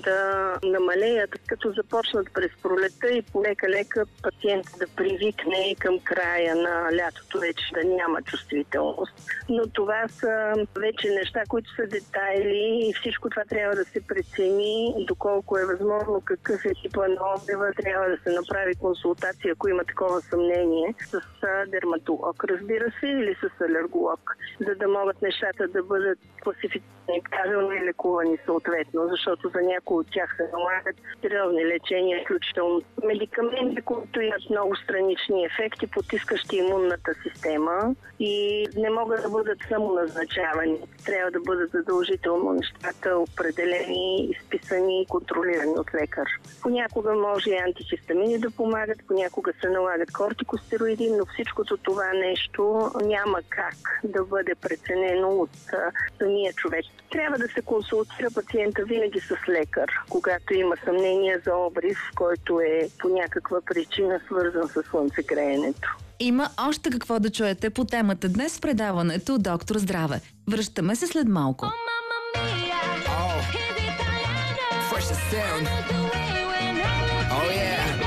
да намалеят, като започнат през пролета и полека-лека пациента да привикне към края на лятото вече да няма чувствителност. Но това са вече неща, които са детайли и всичко това трябва да се прецени, доколко е възможно, какъв е типа на обева, трябва да се направи консултация, ако има такова съмнение, с дерматолог, разбира се, или с алерголог, за да могат нещата да бъдат класифицирани правилно и лекувани съответно, защото за някои от тях се налагат сериозни лечения, включително медикаменти, които имат много странични ефекти, потискащи имунната система и не могат да бъдат самоназначавани. Трябва да бъдат задължително нещата определени, изписани и контролирани от лекар. Понякога може и антихистамини да помагат, понякога се налагат кортикостероиди, но всичкото това нещо няма как да бъде преценено от самия човек. Трябва да се консултира пациента винаги с лекар, когато има съмнение за обрив, който е по някаква причина свързан с слънцегреенето. Има още какво да чуете по темата днес в предаването Доктор Здраве. Връщаме се след малко.